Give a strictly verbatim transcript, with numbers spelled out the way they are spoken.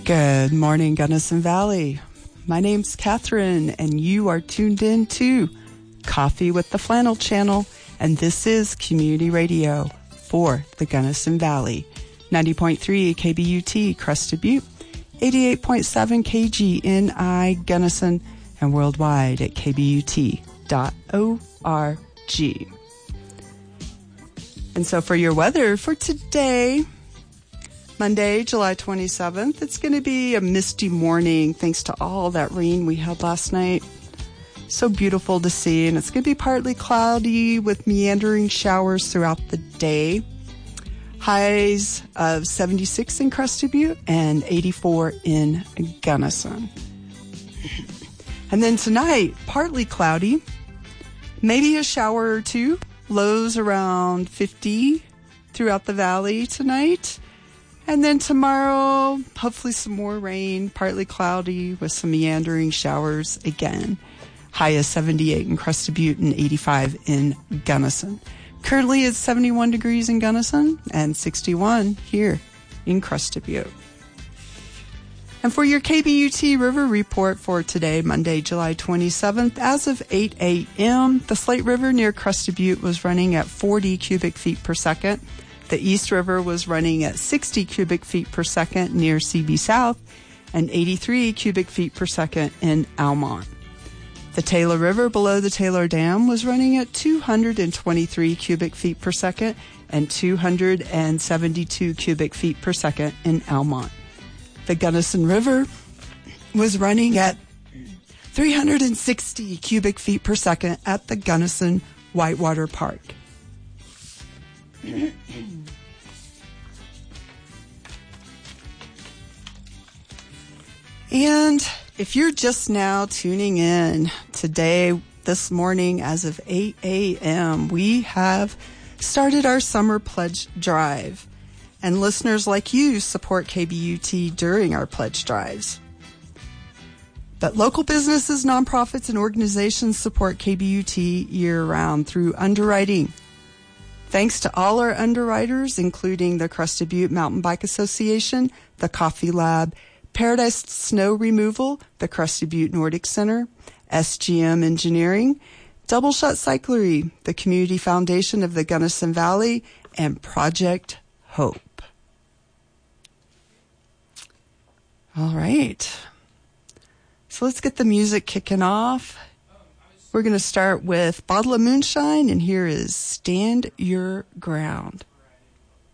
Good morning, Gunnison Valley. My name's Catherine, and you are tuned in to Coffee with the Flannel Channel, and this is Community Radio for the Gunnison Valley. ninety point three K B U T, Crested Butte, eighty-eight point seven K G N I Gunnison, and worldwide at k b u t dot org. And so for your weather for today, Monday, July twenty-seventh, it's going to be a misty morning thanks to all that rain we had last night. So beautiful to see, and it's going to be partly cloudy with meandering showers throughout the day. Highs of seventy-six in Crested Butte and eighty-four in Gunnison. And then tonight, partly cloudy, maybe a shower or two. Lows around fifty throughout the valley tonight. And then tomorrow, hopefully some more rain, partly cloudy with some meandering showers again. High is seventy-eight in Crested Butte and eighty-five in Gunnison. Currently it's seventy-one degrees in Gunnison and sixty-one here in Crested Butte. And for your K B U T River Report for today, Monday, July twenty-seventh, as of eight a.m., the Slate River near Crested Butte was running at forty cubic feet per second. The East River was running at sixty cubic feet per second near C B South and eighty-three cubic feet per second in Almont. The Taylor River below the Taylor Dam was running at two hundred twenty-three cubic feet per second and two hundred seventy-two cubic feet per second in Almont. The Gunnison River was running at three hundred sixty cubic feet per second at the Gunnison Whitewater Park. And if you're just now tuning in today, this morning, as of eight a.m., we have started our summer pledge drive. And listeners like you support K B U T during our pledge drives. But local businesses, nonprofits, and organizations support K B U T year-round through underwriting. Thanks to all our underwriters, including the Crested Butte Mountain Bike Association, the Coffee Lab, Paradise Snow Removal, the Crested Butte Nordic Center, S G M Engineering, Double Shot Cyclery, the Community Foundation of the Gunnison Valley, and Project Hope. All right. So let's get the music kicking off. We're going to start with Bottle of Moonshine, and here is Stand Your Ground.